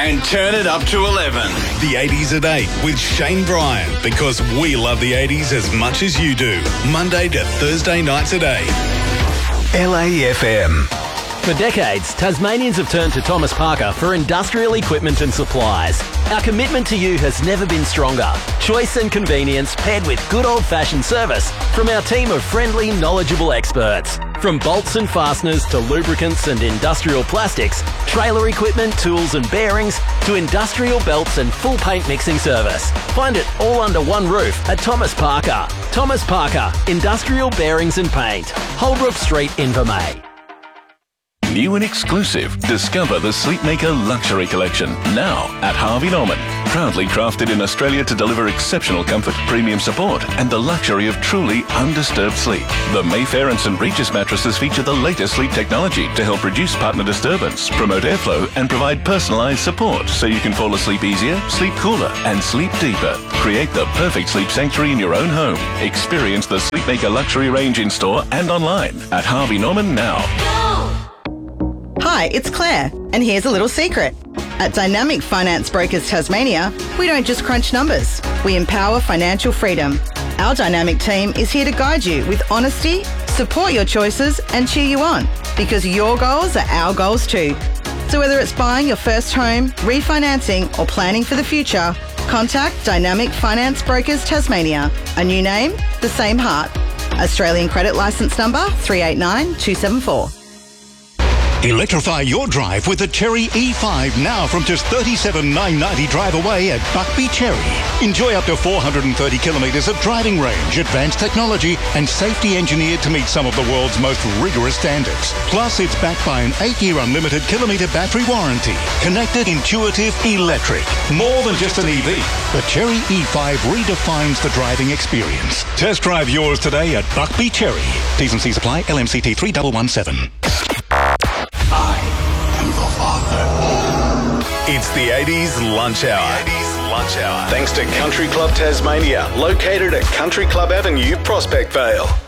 and turn it up to 11. The 80s at 8 with Shane Bryan, because we love the 80s as much as you do. Monday to Thursday nights at 8. LAFM. For decades, Tasmanians have turned to Thomas Parker for industrial equipment and supplies. Our commitment to you has never been stronger. Choice and convenience paired with good old-fashioned service from our team of friendly, knowledgeable experts. From bolts and fasteners to lubricants and industrial plastics, trailer equipment, tools and bearings, to industrial belts and full paint mixing service. Find it all under one roof at Thomas Parker. Thomas Parker, Industrial Bearings and Paint. Holbrook Street, Invermay. New and exclusive, discover the Sleepmaker Luxury Collection, now at Harvey Norman. Proudly crafted in Australia to deliver exceptional comfort, premium support and the luxury of truly undisturbed sleep. The Mayfair and St Regis mattresses feature the latest sleep technology to help reduce partner disturbance, promote airflow and provide personalised support so you can fall asleep easier, sleep cooler and sleep deeper. Create the perfect sleep sanctuary in your own home. Experience the Sleepmaker Luxury range in store and online at Harvey Norman now. Hi, it's Claire, and here's a little secret. At Dynamic Finance Brokers Tasmania, we don't just crunch numbers, we empower financial freedom. Our dynamic team is here to guide you with honesty, support your choices and cheer you on, because your goals are our goals too. So whether it's buying your first home, refinancing or planning for the future, contact Dynamic Finance Brokers Tasmania. A new name, the same heart. Australian credit licence number 389274. Electrify your drive with the Cherry E5 now from just $37,990 drive away at Buckby Cherry. Enjoy up to 430 kilometres of driving range, advanced technology and safety engineered to meet some of the world's most rigorous standards. Plus, it's backed by an 8-year unlimited kilometre battery warranty. Connected, intuitive, electric. More than just an EV. The Cherry E5 redefines the driving experience. Test drive yours today at Buckby Cherry. T's and C's apply. LMCT 3117. I am the father. It's the 80s Lunch Hour. Thanks to Country Club Tasmania, located at Country Club Avenue, Prospect Vale.